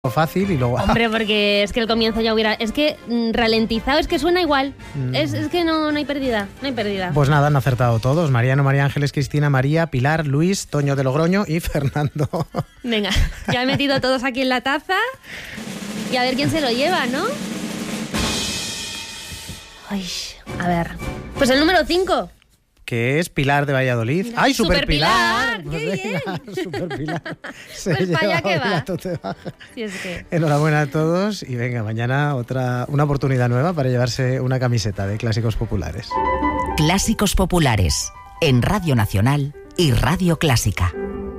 fácil y luego... Hombre, porque es que el comienzo ya hubiera... Es que ralentizado, es que suena igual. Es que no hay pérdida, no hay pérdida. Pues nada, han acertado todos. Mariano, María Ángeles, Cristina, María, Pilar, Luis, Toño de Logroño y Fernando. Venga, ya he metido todos aquí en la taza y a ver quién se lo lleva, ¿no? Ay, a ver. Pues el número 5. Que es Pilar de Valladolid. Mira, ¡ay, Super Pilar! Pilar! ¡Qué bien! Super Pilar. Pues para allá que va. Baja. Sí, es que... Enhorabuena a todos y venga, mañana una oportunidad nueva para llevarse una camiseta de Clásicos Populares. Clásicos Populares, en Radio Nacional y Radio Clásica.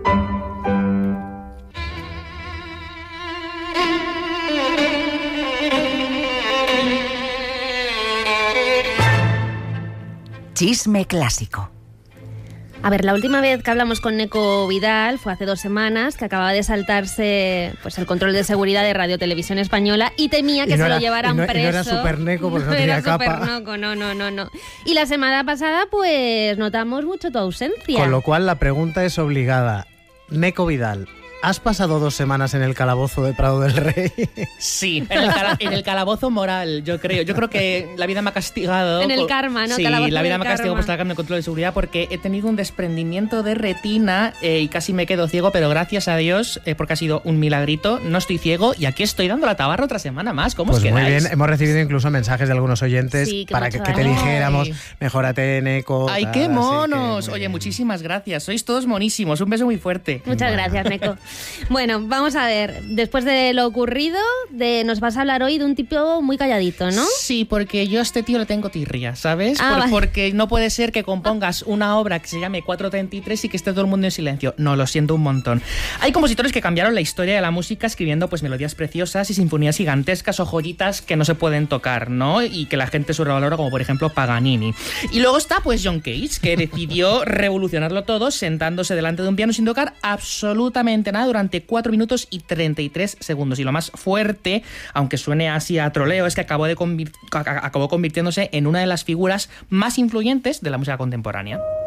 Chisme clásico. A ver, la última vez que hablamos con Neco Vidal fue hace 2 semanas, que acababa de saltarse pues el control de seguridad de Radio Televisión Española y temía que se lo llevaran preso. Y no era Super Neco porque no tenía capa. Super Neco, no. Y la semana pasada pues notamos mucho tu ausencia. Con lo cual la pregunta es obligada. Neco Vidal, ¿has pasado 2 semanas en el calabozo de Prado del Rey? Sí, en el calabozo moral, yo creo. Yo creo que la vida me ha castigado. En el karma, ¿no? Sí, calabozo la vida del me ha castigado por estar en el control de seguridad porque he tenido un desprendimiento de retina y casi me quedo ciego, pero gracias a Dios, porque ha sido un milagrito, no estoy ciego y aquí estoy dando la tabarra otra semana más. ¿Cómo os Pues quedáis? muy bien, hemos recibido incluso mensajes de algunos oyentes para que te dijéramos, mejórate, Neco. ¡Ay, qué monos! Oye, muchísimas gracias, sois todos monísimos, un beso muy fuerte. Muchas gracias, Neco. Bueno, vamos a ver, después de lo ocurrido, nos vas a hablar hoy de un tipo muy calladito, ¿no? Sí, porque yo a este tío le tengo tirria, ¿sabes? Vale. Porque no puede ser que compongas una obra que se llame 4:33 y que esté todo el mundo en silencio. No, lo siento un montón. Hay compositores que cambiaron la historia de la música escribiendo pues melodías preciosas y sinfonías gigantescas o joyitas que no se pueden tocar, ¿no? Y que la gente sobrevalora, como por ejemplo Paganini. Y luego está pues John Cage, que decidió revolucionarlo todo sentándose delante de un piano sin tocar absolutamente nada durante 4 minutos y 33 segundos. Y lo más fuerte, aunque suene así a troleo, es que acabó convirtiéndose en una de las figuras más influyentes de la música contemporánea.